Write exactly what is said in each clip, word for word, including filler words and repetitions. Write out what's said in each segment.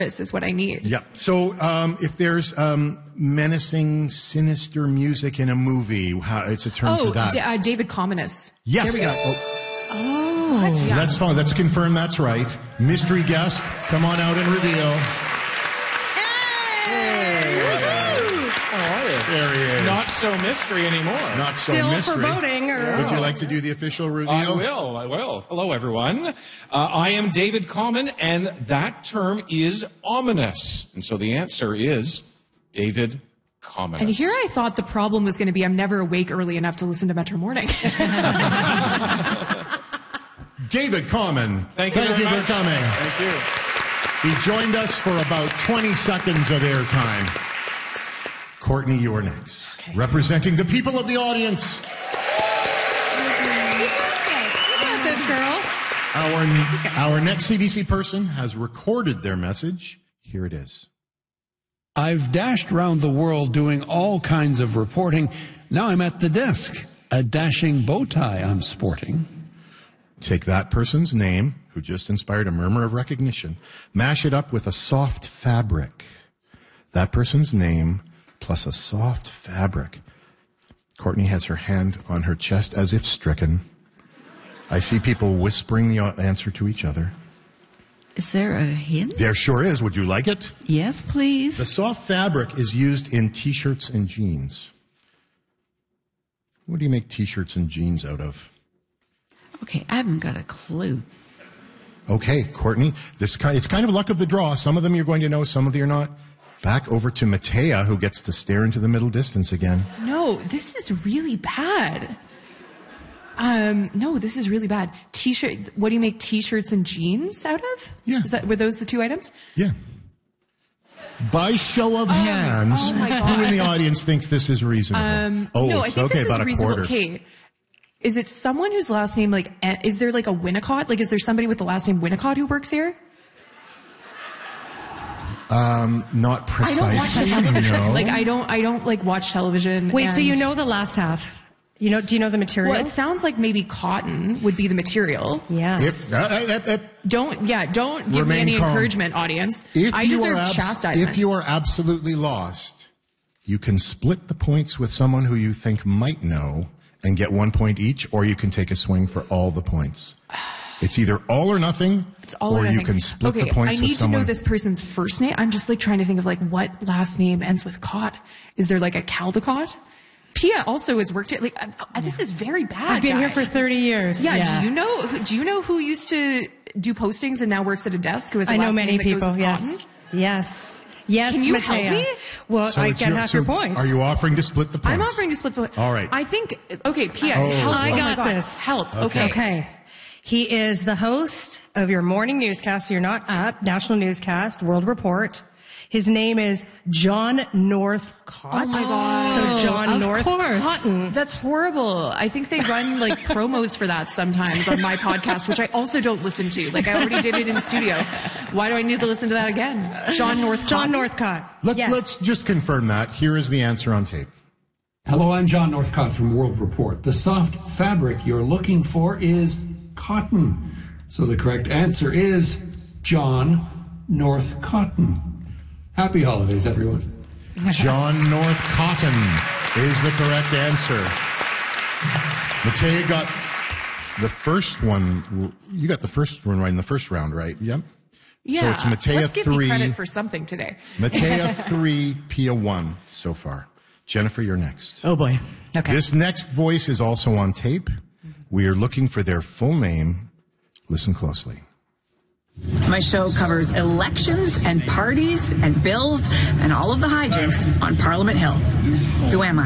This is what I need. Yeah. So um, if there's um, menacing, sinister music in a movie, how, it's a term oh, for that. D- uh, David Cominus. Yes. There we go. Oh. Oh. Yeah. That's fine. Let's confirm that's right. Mystery guest, come on out and reveal. There he is. Not so mystery anymore. Not so Still mystery. for voting. Or... Would you like to do the official reveal? I will, I will. Hello, everyone. Uh, I am David Common, and that term is ominous. And so the answer is David Common. And here I thought the problem was going to be I'm never awake early enough to listen to Metro Morning. David Common. Thank you, Thank very you much. for coming. Thank you. He joined us for about twenty seconds of airtime. Courtney, you are next. Okay. Representing the people of the audience. You got this, girl. Our, our next C B C person has recorded their message. Here it is. I've dashed around the world doing all kinds of reporting. Now I'm at the desk. A dashing bow tie I'm sporting. Take that person's name, who just inspired a murmur of recognition, mash it up with a soft fabric. That person's name plus a soft fabric. Courtney has her hand on her chest as if stricken. I see people whispering the answer to each other. Is there a hint? There sure is. Would you like it? Yes, please. The soft fabric is used in T-shirts and jeans. What do you make T-shirts and jeans out of? Okay, I haven't got a clue. Okay, Courtney, this kind, it's kind of luck of the draw. Some of them you're going to know, some of them you're not. Back over to Matea, who gets to stare into the middle distance again. No, this is really bad. Um, no, this is really bad. T-shirt. What do you make T-shirts and jeans out of? Yeah. Is that, were those the two items? Yeah. By show of Oh, hands, oh my God. who in the audience thinks this is reasonable? Um, oh, no, I it's think okay, this about is a reasonable. quarter. Okay. Is it someone whose last name, like, eh, is there like a Winnicott? Like, is there somebody with the last name Winnicott who works here? Um, not I don't watch precisely, television. no. Like, I don't, I don't like watch television. Wait, so and- you know the last half? You know? Do you know the material? Well, it sounds like maybe cotton would be the material. yeah. If, uh, uh, uh, Don't, yeah, don't give Remain me any calm. encouragement, audience. if I you deserve are abs- chastisement. If you are absolutely lost, you can split the points with someone who you think might know and get one point each, or you can take a swing for all the points. It's either all or nothing, It's all or or you nothing. can split okay, the points I with need to someone. know this person's first name. I'm just like trying to think of like what last name ends with Cott. Is there like a Caldecott? Pia also has worked at like uh, uh, this is very bad. I've been here guys. for thirty years. Yeah, Yeah. Do you know? who- Do you know who used to do postings and now works at a desk? Who has a I know last many name that goes people. with Yes. Cotton? Yes. Yes. Can you Matea. help me? Well, So I it's get your- half so your points. Are you offering to split the points? I'm offering to split the. All right. I think. Okay, Pia. Oh. Help. I oh my got God. this. Help. Okay. Okay. He is the host of your morning newscast. You're not up. National Newscast, World Report. His name is John Northcott. Oh my God. So John Of Northcott. course. That's horrible. I think they run like promos for that sometimes on my podcast, which I also don't listen to. Like I already did it in studio. Why do I need to listen to that again? John Northcott. John Northcott. Let's Yes. let's just confirm that. Here is the answer on tape. Hello, I'm John Northcott from World Report. The soft fabric you're looking for is cotton. So the correct answer is John Northcotton. Happy holidays, everyone. John North Cotton is the correct answer. Matea got the first one. You got the first one right in the first round, right? Yep. Yeah. So it's Matea Let's give three. me credit for something today. Matea three, Pia one so far. Jennifer, you're next. Oh boy. Okay. This next voice is also on tape. We are looking for their full name. Listen closely. My show covers elections and parties and bills and all of the hijinks on Parliament Hill. Who am I?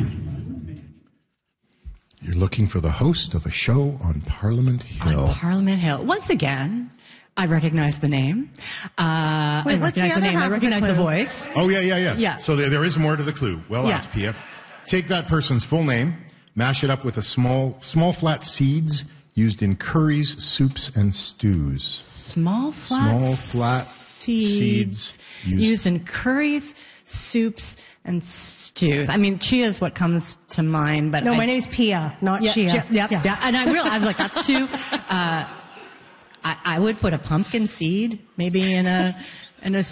You're looking for the host of a show on Parliament Hill. On Parliament Hill. Once again, I recognize the name. Uh, Wait, I what's the recognize other name. half I of the recognize the, clue? voice. Oh, yeah, yeah, yeah. Yeah. So there, there is more to the clue. Well Yeah. asked, Pia. Take that person's full name, mash it up with a small, small flat seeds used in curries, soups, and stews. Small flat, Small flat seeds, seeds used, used- in curries, soups, and stews. I mean, chia is what comes to mind, but No, I, my name's Pia, not yeah, Chia. Chia, yeah, yeah, And I realized, I was like, that's too. Uh, I, I would put a pumpkin seed maybe in a And a